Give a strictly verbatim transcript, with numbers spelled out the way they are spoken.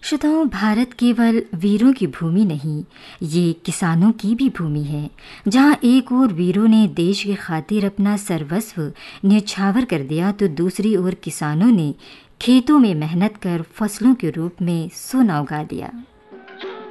श्रोताओं, भारत केवल वीरों की भूमि नहीं, ये किसानों की भी भूमि है, जहाँ एक ओर वीरों ने देश की खातिर अपना सर्वस्व न्यौछावर कर दिया, तो दूसरी ओर किसानों ने खेतों में मेहनत कर फसलों के रूप में सोना उगा लिया।